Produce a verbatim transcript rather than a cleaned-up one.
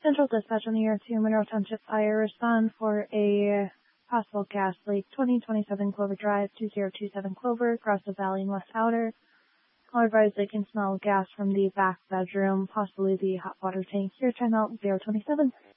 Central Dispatch on the air to Monroe Township Fire. Respond for a possible gas leak. twenty twenty-seven Clover Drive, two zero two seven Clover, across the valley in West Outer. All advised they can smell gas from the back bedroom, possibly the hot water tank. Here, timeout zero twenty-seven.